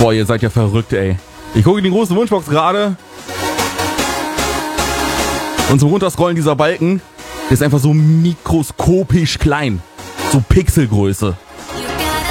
Boah, ihr seid ja verrückt, ey. Ich gucke in die große Wunschbox gerade. Und zum Runterscrollen dieser Balken, der ist einfach so mikroskopisch klein. So Pixelgröße.